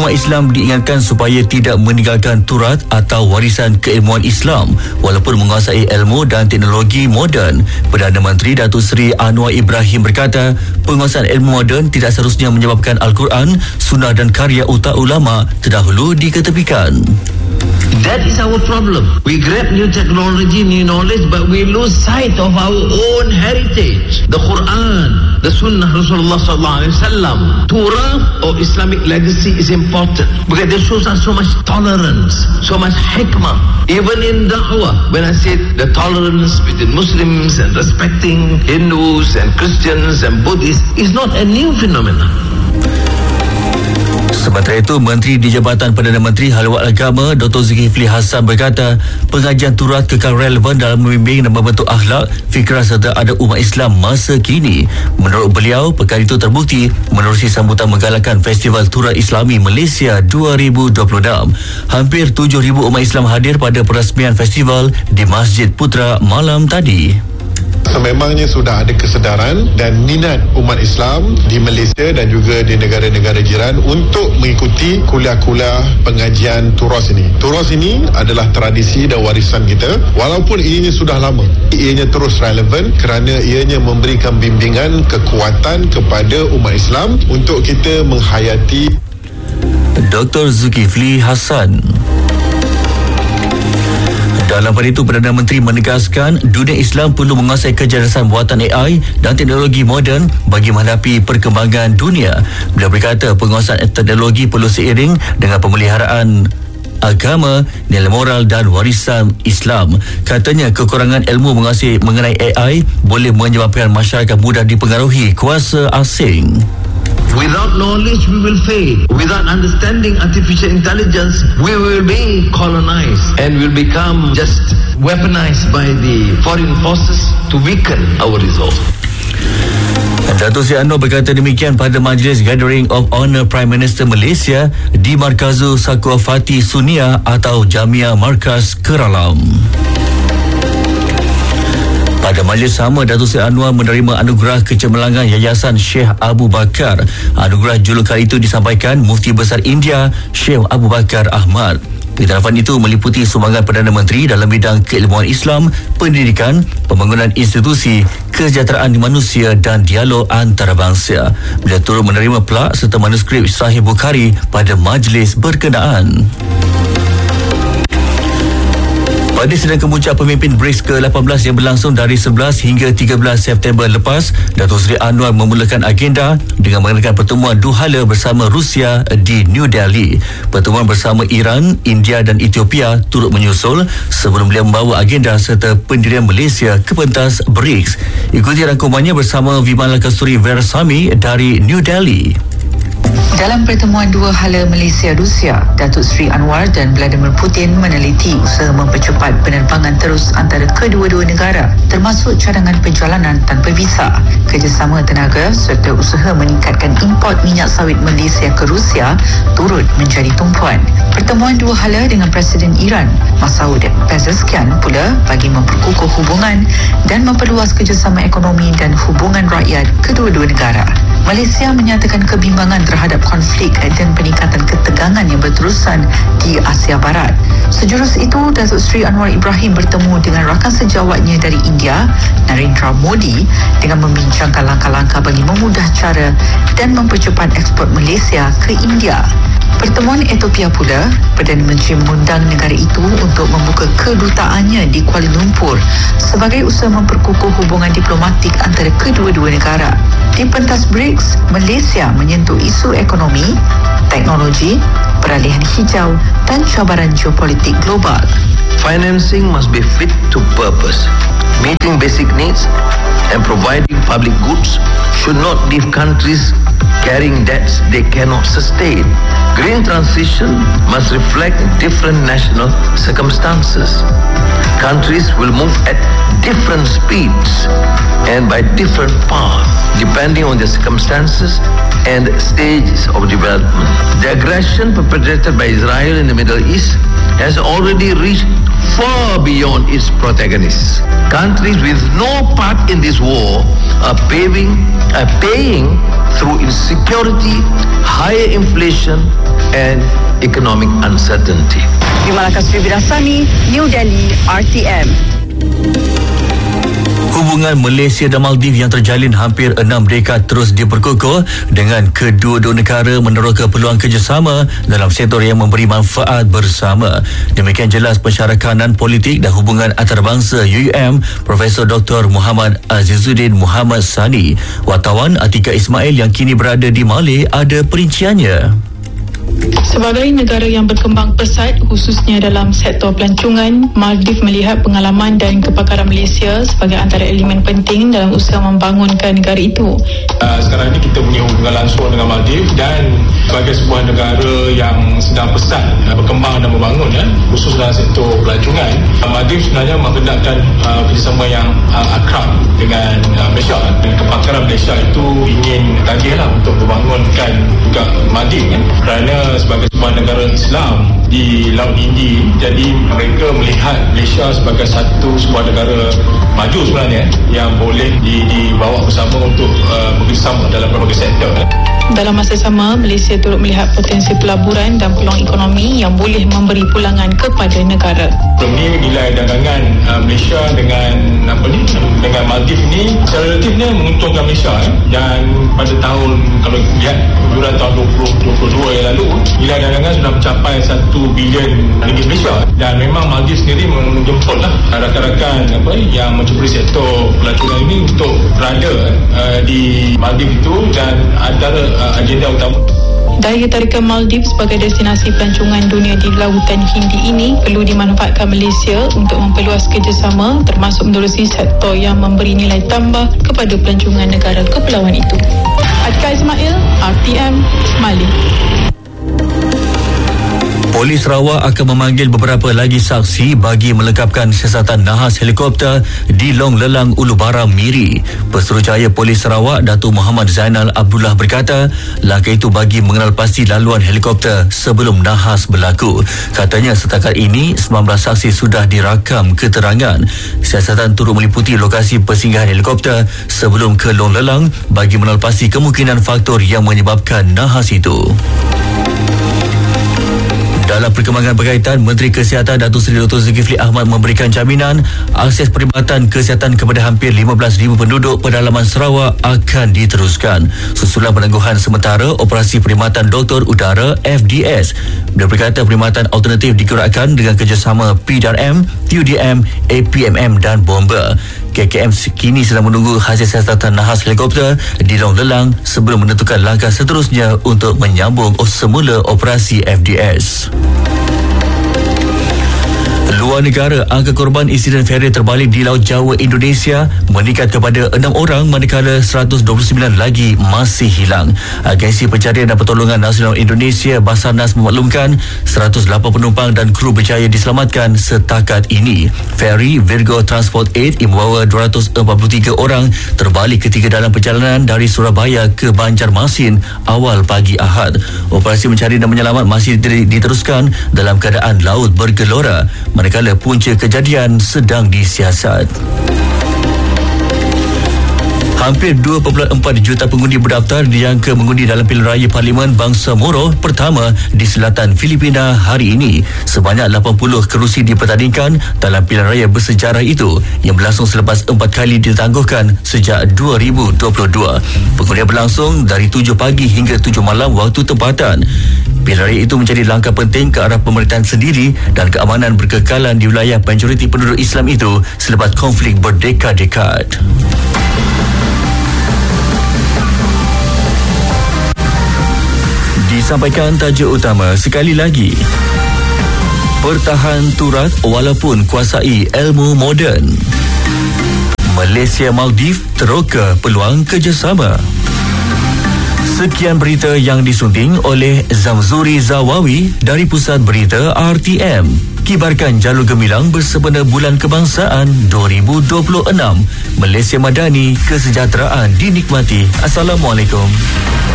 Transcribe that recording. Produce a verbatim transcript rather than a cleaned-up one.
umat Islam diingatkan supaya tidak meninggalkan turat atau warisan keilmuan Islam walaupun menguasai ilmu dan teknologi moden. Perdana Menteri Datuk Seri Anwar Ibrahim berkata, penguasaan ilmu moden tidak seharusnya menyebabkan Al-Quran, Sunnah dan karya utak ulama terdahulu diketepikan. That is our problem. We grab new technology, new knowledge, but we lose sight of our own heritage. The Quran, the Sunnah Rasulullah sallallahu alaihi wasallam, Torah or Islamic legacy is important because they shows us so much tolerance, so much hikmah. Even in da'wah, when I said the tolerance between Muslims and respecting Hindus and Christians and Buddhists is not a new phenomenon. Sementara itu, Menteri di Jabatan Perdana Menteri Haluan Agama Doktor Zulkifli Hasan berkata, pengajian turat kekal relevan dalam membimbing dan membentuk akhlak, fikrah serta adab umat Islam masa kini. Menurut beliau, perkara itu terbukti menerusi sambutan menggalakkan Festival Turat Islami Malaysia dua ribu dua puluh enam. Hampir tujuh ribu umat Islam hadir pada perasmian festival di Masjid Putra malam tadi. Sememangnya sudah ada kesedaran dan minat umat Islam di Malaysia dan juga di negara-negara jiran untuk mengikuti kuliah-kuliah pengajian turas ini. Turas ini adalah tradisi dan warisan kita. Walaupun ianya sudah lama, ianya terus relevan kerana ianya memberikan bimbingan kekuatan kepada umat Islam untuk kita menghayati. Doktor Zulkifli Hasan. Dalam pada itu, Perdana Menteri menegaskan dunia Islam perlu menguasai kecerdasan buatan A I dan teknologi moden bagi menghadapi perkembangan dunia. Beliau berkata penguasaan teknologi perlu seiring dengan pemeliharaan agama, nilai moral dan warisan Islam. Katanya kekurangan ilmu menguasai mengenai A I boleh menyebabkan masyarakat mudah dipengaruhi kuasa asing. Without knowledge, we will fail. Without understanding artificial intelligence, we will be colonized and will become just weaponized by the foreign forces to weaken our resolve. Datuk Seri Anwar berkata demikian pada Majlis Gathering of Honour Prime Minister Malaysia di Markazu Sakuafati Sunia atau Jamia Markaz Keralam. Pada majlis sama, Datuk Seri Anwar menerima anugerah kecemerlangan Yayasan Syekh Abu Bakar. Anugerah julukan itu disampaikan Mufti Besar India Syekh Abu Bakar Ahmad. Iktirafan itu meliputi sumbangan Perdana Menteri dalam bidang keilmuan Islam, pendidikan, pembangunan institusi, kesejahteraan manusia dan dialog antarabangsa. Beliau turut menerima plak serta manuskrip Sahih Bukhari pada majlis berkenaan. Pada sidang kemuncak pemimpin BRICS ke lapan belas yang berlangsung dari sebelas hingga tiga belas September lepas, Datuk Seri Anwar memulakan agenda dengan mengadakan pertemuan dua hala bersama Rusia di New Delhi. Pertemuan bersama Iran, India dan Ethiopia turut menyusul sebelum beliau membawa agenda serta pendirian Malaysia ke pentas BRICS. Ikuti rangkumannya bersama Vimala Kasturi Versami dari New Delhi. Dalam pertemuan dua hala Malaysia-Rusia, Datuk Seri Anwar dan Vladimir Putin meneliti usaha mempercepat penerbangan terus antara kedua-dua negara, termasuk cadangan perjalanan tanpa visa, kerjasama tenaga serta usaha meningkatkan import minyak sawit Malaysia ke Rusia turut menjadi tumpuan. Pertemuan dua hala dengan Presiden Iran, Masoud Pezeshkian pula bagi memperkukuh hubungan dan memperluas kerjasama ekonomi dan hubungan rakyat kedua-dua negara. Malaysia menyatakan kebimbangan terhadap konflik dan peningkatan ketegangan yang berterusan di Asia Barat. Sejurus itu, Datuk Seri Anwar Ibrahim bertemu dengan rakan sejawatnya dari India, Narendra Modi, dengan membincangkan langkah-langkah bagi memudah cara dan mempercepat ekspor Malaysia ke India. Pertemuan Ethiopia pula, Perdana Menteri mengundang negara itu untuk membuka kedutaannya di Kuala Lumpur sebagai usaha memperkukuh hubungan diplomatik antara kedua-dua negara. Di pentas BRICS, Malaysia menyentuh isu ekonomi, teknologi, peralihan hijau dan cabaran geopolitik global. Financing must be fit to purpose. Meeting basic needs and providing public goods should not leave countries carrying debts they cannot sustain. Green transition must reflect different national circumstances. Countries will move at different speeds and by different paths depending on their circumstances and stages of development. The aggression perpetrated by Israel in the Middle East has already reached far beyond its protagonists. Countries with no part in this war are paving, are paying through insecurity, higher inflation, and economic uncertainty. Bimalaka Sri Virasani, New Delhi, R T M. Hubungan Malaysia dan Maldives yang terjalin hampir enam dekad terus diperkukuh dengan kedua-dua negara meneroka peluang kerjasama dalam sektor yang memberi manfaat bersama. Demikian jelas pensyarah kanan politik dan hubungan antarabangsa U U M Profesor Doktor Muhammad Azizuddin Muhammad Sani. Wartawan Atika Ismail yang kini berada di Malay ada perinciannya. Sebagai negara yang berkembang pesat khususnya dalam sektor pelancongan, Maldives melihat pengalaman dan kepakaran Malaysia sebagai antara elemen penting dalam usaha membangunkan negara itu. Uh, sekarang ini kita punya hubungan langsung dengan Maldives dan sebagai sebuah negara yang sedang pesat uh, berkembang dan membangun ya, khusus dalam sektor pelancongan, uh, Maldives sebenarnya menghendakkan uh, kerjasama yang uh, akrab dengan uh, Malaysia. Dan kepakaran Malaysia itu ingin tagihlah untuk membangunkan juga Maldives ya, kerana sebagai sebuah negara Islam di Laut Hindi, jadi mereka melihat Malaysia sebagai satu sebuah negara maju sebenarnya yang boleh dibawa bersama untuk uh, bekerjasama dalam berbagai sektor. Dalam masa sama, Malaysia turut melihat potensi pelaburan dan peluang ekonomi yang boleh memberi pulangan kepada negara. Sebelum ni nilai dagangan uh, Malaysia dengan apa ni dengan Maldives ni secara relatifnya menguntungkan Malaysia eh. Dan pada tahun kalau lihat bulan tahun dua ribu dua puluh dua yang lalu, nilai dagangan sudah mencapai satu bilion ringgit Malaysia dan memang Maldives sendiri menjemputlah rakan-rakan apa yang mencuburi sektor pelancongan ini untuk berada uh, di Maldives itu dan antara uh, agenda utama. Daya tarikan Maldives sebagai destinasi pelancongan dunia di Lautan Hindi ini perlu dimanfaatkan Malaysia untuk memperluas kerjasama termasuk menerusi sektor yang memberi nilai tambah kepada pelancongan negara kepulauan itu. Atika Ismail, R T M, Mali. Polis Sarawak akan memanggil beberapa lagi saksi bagi melengkapkan siasatan nahas helikopter di Long Lelang Ulu Baram Miri. Pesuruhjaya Polis Sarawak Datuk Muhammad Zainal Abdullah berkata, langkah itu bagi mengenal pasti laluan helikopter sebelum nahas berlaku. Katanya setakat ini sembilan belas saksi sudah dirakam keterangan. Siasatan turut meliputi lokasi persinggahan helikopter sebelum ke Long Lelang bagi mengenal pasti kemungkinan faktor yang menyebabkan nahas itu. Dalam perkembangan berkaitan, Menteri Kesihatan Datuk Seri Doktor Zulkifli Ahmad memberikan jaminan akses perkhidmatan kesihatan kepada hampir lima belas ribu penduduk pedalaman Sarawak akan diteruskan susulan penangguhan sementara operasi perkhidmatan doktor udara F D S. Beliau berkata perkhidmatan alternatif digerakkan dengan kerjasama P D R M, T U D M, A P M M dan Bomba. K K M kini sedang menunggu hasil siasatan nahas helikopter di Long Lelang sebelum menentukan langkah seterusnya untuk menyambung semula operasi F D S. Luar negara, angka korban insiden feri terbalik di Laut Jawa Indonesia meningkat kepada enam orang manakala seratus dua puluh sembilan lagi masih hilang. Agensi Pencarian dan Pertolongan Nasional Indonesia Basarnas memaklumkan seratus lapan penumpang dan kru berjaya diselamatkan setakat ini. Feri Virgo Transport lapan yang membawa dua ratus empat puluh tiga orang terbalik ketika dalam perjalanan dari Surabaya ke Banjarmasin awal pagi Ahad. Operasi mencari dan menyelamat masih diteruskan dalam keadaan laut bergelora manakala punca kejadian sedang disiasat. Hampir dua perpuluhan empat juta pengundi berdaftar dijangka mengundi dalam pilihan raya Parlimen Bangsa Moro pertama di selatan Filipina hari ini. Sebanyak lapan puluh kerusi dipertandingkan dalam pilihan raya bersejarah itu yang berlangsung selepas empat kali ditangguhkan sejak dua ribu dua puluh dua. Pengundian berlangsung dari tujuh pagi hingga tujuh malam waktu tempatan. Pilihan raya itu menjadi langkah penting ke arah pemerintahan sendiri dan keamanan berkekalan di wilayah majoriti penduduk Islam itu selepas konflik berdekad-dekad. Disampaikan tajuk utama sekali lagi. Pertahan turat walaupun kuasai ilmu moden. Malaysia Maldives teroka peluang kerjasama. Sekian berita yang disunting oleh Zamzuri Zawawi dari Pusat Berita R T M. Kibarkan jalur gemilang bersempena Bulan Kebangsaan dua ribu dua puluh enam. Malaysia Madani, kesejahteraan dinikmati. Assalamualaikum.